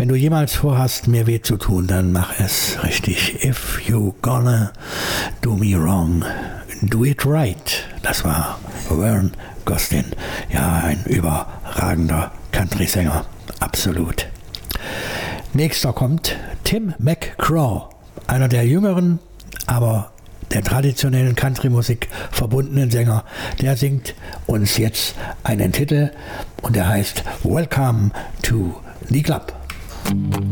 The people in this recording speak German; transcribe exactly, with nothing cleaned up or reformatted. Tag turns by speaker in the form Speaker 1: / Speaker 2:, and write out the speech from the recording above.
Speaker 1: Wenn du jemals vorhast, mir weh zu tun, dann mach es richtig. If you gonna do me wrong, do it right. Das war Vern Gosdin. Ja, ein überragender Country-Sänger. Absolut. Nächster kommt Tim McGraw, einer der jüngeren, aber der traditionellen Country-Musik verbundenen Sänger. Der singt uns jetzt einen Titel und der heißt Welcome to the Club.